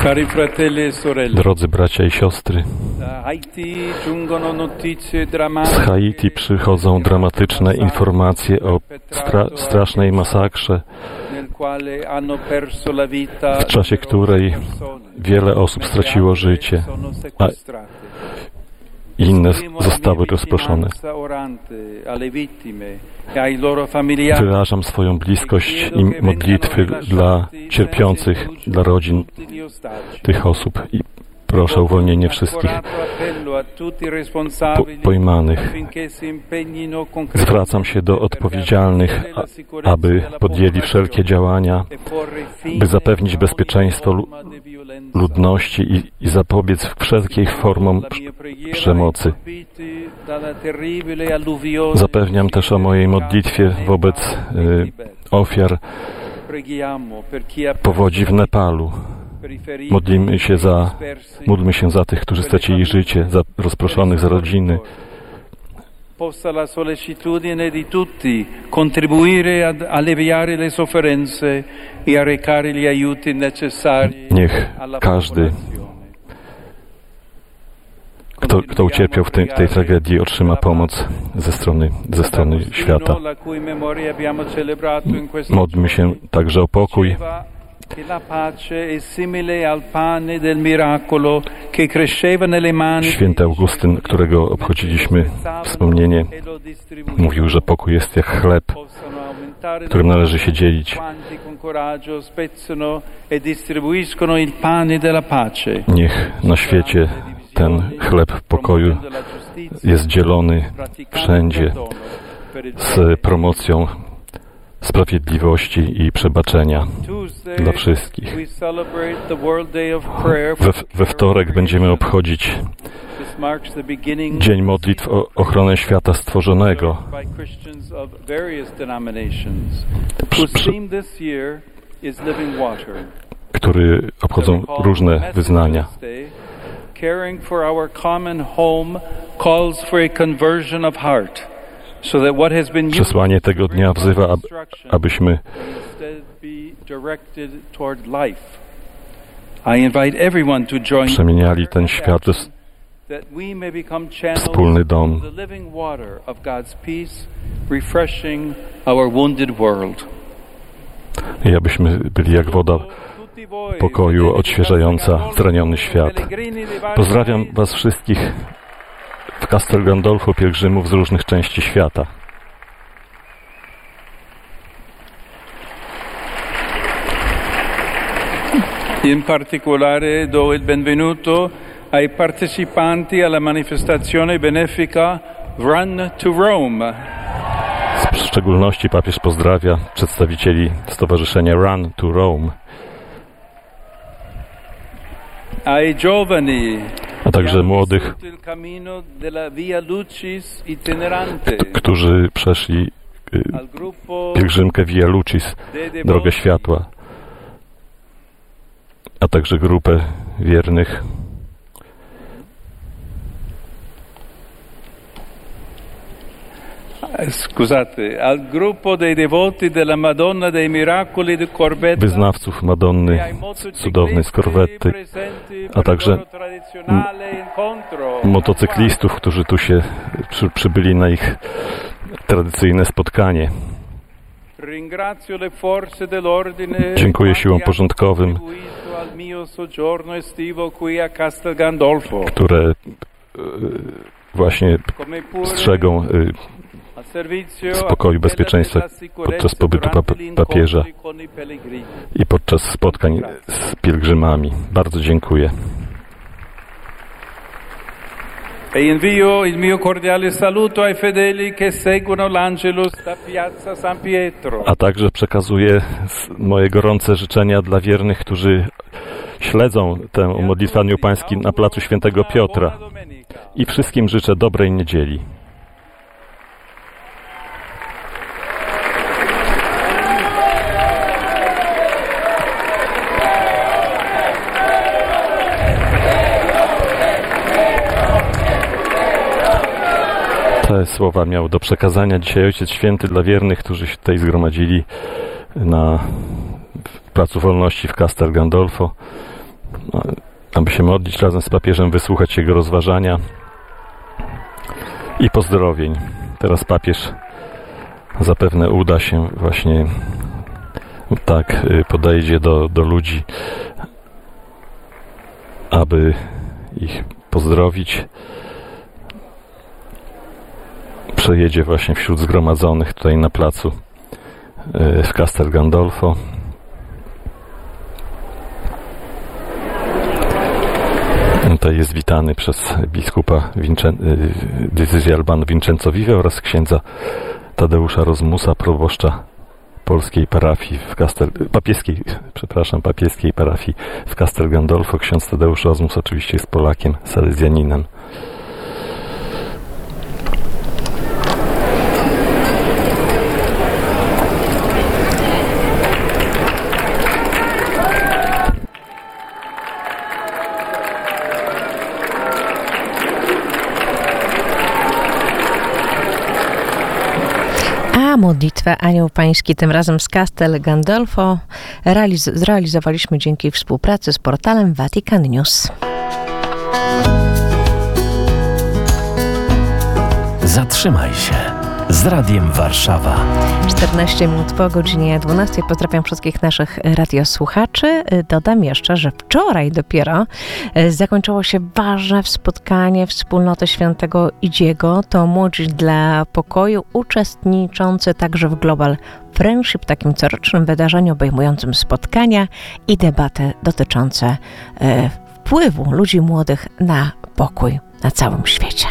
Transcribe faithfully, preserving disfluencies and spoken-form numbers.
Cari fratelli e sorelle, Drodzy bracia i siostry, z Haiti przychodzą dramatyczne informacje o stra strasznej masakrze, w czasie której wiele osób straciło życie, a inne zostały rozproszone. Wyrażam swoją bliskość i modlitwy dla cierpiących, dla rodzin tych osób i proszę o uwolnienie wszystkich po pojmanych. Zwracam się do odpowiedzialnych, a, aby podjęli wszelkie działania, by zapewnić bezpieczeństwo ludności i, i zapobiec wszelkim formom przemocy. Zapewniam też o mojej modlitwie wobec y, ofiar powodzi w Nepalu. Modlimy się za, módlmy się za tych, którzy stracili życie, za rozproszonych, za rodziny. Possa la sollecitudine di tutti contribuire ad alleviare le sofferenze e a recare gli aiuti necessari. Niech każdy, kto, kto ucierpiał w tej, tej tragedii, otrzyma pomoc ze strony, ze strony świata. Modlmy się także o pokój. Święty Augustyn, którego obchodziliśmy wspomnienie, mówił, że pokój jest jak chleb, którym należy się dzielić. Niech na świecie ten chleb pokoju jest dzielony wszędzie z promocją sprawiedliwości i przebaczenia dla wszystkich. We, we wtorek będziemy obchodzić Dzień Modlitw o ochronę świata stworzonego, przy, przy, który obchodzą różne wyznania. Caring for our common home calls for a conversion of heart. Przesłanie tego dnia wzywa, ab, abyśmy przemieniali ten świat w wspólny dom i abyśmy byli jak woda pokoju odświeżająca zraniony świat. Pozdrawiam Was wszystkich w Castel Gandolfo, pielgrzymów z różnych części świata. In particolare do il benvenuto ai partecipanti alla manifestazione benefica Run to Rome. W szczególności papież pozdrawia przedstawicieli stowarzyszenia Run to Rome. Ai giovani, a także młodych, którzy przeszli pielgrzymkę Via Lucis, drogę światła, a także grupę wiernych, Scusate, al gruppo dei devoti della Madonna dei Miracoli di Corbetta, wyznawców Madonny cudownej z Korwety, a także motocyklistów, którzy tu się przy, przybyli na ich tradycyjne spotkanie. Dziękuję siłom porządkowym, które właśnie strzegą spokoju, bezpieczeństwa podczas pobytu papieża i podczas spotkań z pielgrzymami. Bardzo dziękuję. E invio il mio cordiale saluto ai fedeli che seguono l'Angelus da Piazza San Pietro. A także przekazuję moje gorące życzenia dla wiernych, którzy śledzą tę modlitwę Anioł Pański na placu Świętego Piotra. I wszystkim życzę dobrej niedzieli. Te słowa miał do przekazania dzisiaj Ojciec Święty dla wiernych, którzy się tutaj zgromadzili na Placu Wolności w Castel Gandolfo. aby się modlić razem z papieżem, wysłuchać jego rozważania i pozdrowień. Teraz papież zapewne uda się właśnie tak, podejdzie do, do ludzi, aby ich pozdrowić. Przejedzie właśnie wśród zgromadzonych tutaj na placu w Castel Gandolfo. Tutaj jest witany przez biskupa Vincen- diecezji Albano Vincenzo Vive oraz księdza Tadeusza Rozmusa, proboszcza polskiej parafii w Castel, papieskiej, przepraszam, papieskiej parafii w Castel Gandolfo. Ksiądz Tadeusz Rozmus oczywiście jest Polakiem, salezjaninem. A modlitwę Anioł Pański, tym razem z Castel Gandolfo, realiz- zrealizowaliśmy dzięki współpracy z portalem Vatican News. Zatrzymaj się z Radiem Warszawa. czternaście minut po godzinie dwunastej. Pozdrawiam wszystkich naszych radiosłuchaczy. Dodam jeszcze, że wczoraj dopiero zakończyło się ważne spotkanie wspólnoty Świętego Idziego. To Młodzi dla Pokoju, uczestniczący także w Global Friendship, takim corocznym wydarzeniu obejmującym spotkania i debaty dotyczące e, wpływu ludzi młodych na pokój na całym świecie.